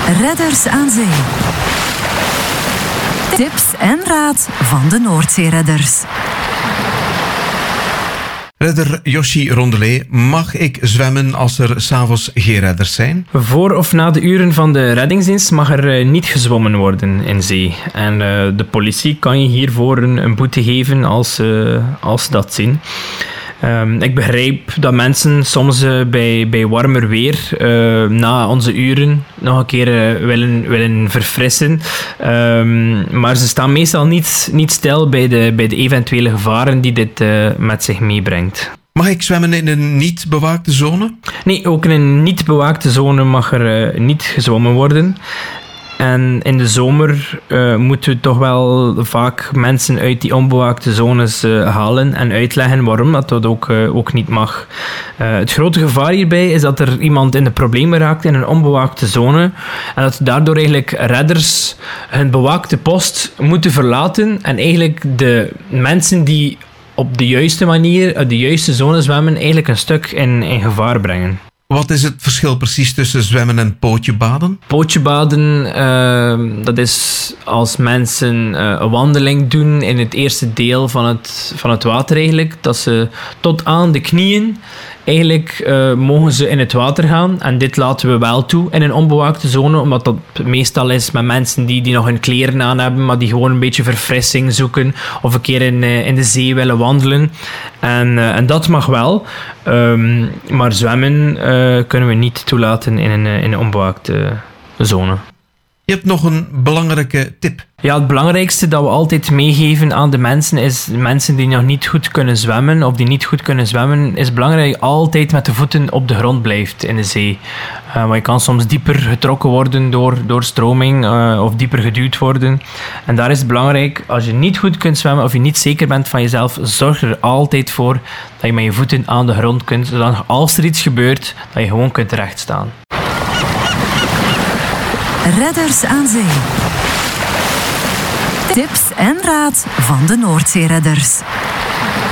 Redders aan Zee. Tips en raad van de Noordzeeredders. Redder Yoshi Rondelet, mag ik zwemmen als er 's avonds geen redders zijn? Voor of na de uren van de reddingsdienst mag er niet gezwommen worden in zee. En de politie kan je hiervoor een boete geven als ze dat zien. Ik begrijp dat mensen soms bij warmer weer na onze uren nog een keer willen verfrissen. Maar ze staan meestal niet stil bij de eventuele gevaren die dit met zich meebrengt. Mag ik zwemmen in een niet bewaakte zone? Nee, ook in een niet bewaakte zone mag er niet gezwommen worden. En in de zomer moeten we toch wel vaak mensen uit die onbewaakte zones halen en uitleggen waarom dat ook niet mag. Het grote gevaar hierbij is dat er iemand in de problemen raakt in een onbewaakte zone en dat daardoor eigenlijk redders hun bewaakte post moeten verlaten en eigenlijk de mensen die op de juiste manier uit de juiste zone zwemmen eigenlijk een stuk in gevaar brengen. Wat is het verschil precies tussen zwemmen en pootjebaden? Pootjebaden, dat is als mensen een wandeling doen in het eerste deel van het water eigenlijk. Dat ze tot aan de knieën eigenlijk mogen ze in het water gaan. En dit laten we wel toe in een onbewaakte zone, omdat dat meestal is met mensen die nog hun kleren aan hebben, maar die gewoon een beetje verfrissing zoeken of een keer in de zee willen wandelen. En dat mag wel, maar zwemmen kunnen we niet toelaten in een onbewaakte zone. Je hebt nog een belangrijke tip. Ja, het belangrijkste dat we altijd meegeven aan de mensen is mensen die nog niet goed kunnen zwemmen of die niet goed kunnen zwemmen, is belangrijk dat je altijd met de voeten op de grond blijft in de zee. Want je kan soms dieper getrokken worden door stroming of dieper geduwd worden. En daar is het belangrijk, als je niet goed kunt zwemmen of je niet zeker bent van jezelf, zorg er altijd voor dat je met je voeten aan de grond kunt, zodat als er iets gebeurt, dat je gewoon kunt rechtstaan. Redders aan Zee. Tips en raad van de Noordzeeredders.